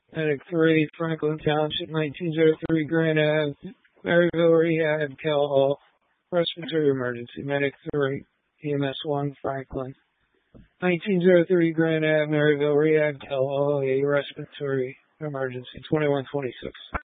Medic 3, Franklin Township, 1903 Grand Ave, Maryville Rehab, Cal Hall, respiratory emergency. Medic 3, EMS 1, Franklin, 1903 Grand Ave, Maryville Rehab, Cal Hall, a respiratory emergency. 2126.